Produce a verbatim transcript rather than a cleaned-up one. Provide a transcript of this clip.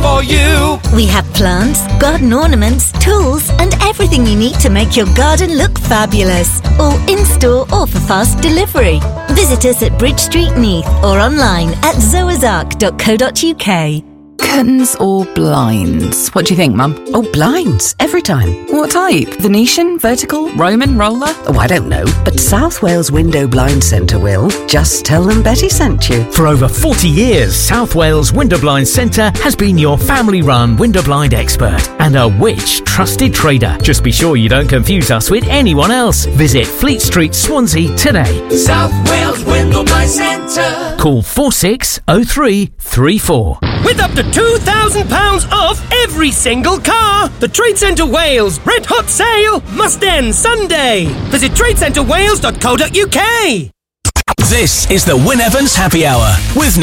for you. We have plants, garden ornaments, tools and everything you need to make your garden look fabulous. All in-store or for fast delivery. Visit us at Bridge Street, Neath or online at zoazark dot co dot uk. Curtains or blinds? What do you think, Mum? Oh, blinds, every time. What type? Venetian, vertical, Roman, roller? Oh, I don't know, but South Wales Window Blind Centre will. Just tell them Betty sent you. For over forty years, South Wales Window Blind Centre has been your family-run window blind expert and a Which trusted trader. Just be sure you don't confuse us with anyone else. Visit Fleet Street, Swansea today. South Wales Window Blind Centre. Call four six oh three three four. With up to two thousand pounds off every single car. The Trade Centre Wales Red Hot Sale must end Sunday. Visit trade centre wales dot co dot uk. This is the Wyn Evans Happy Hour with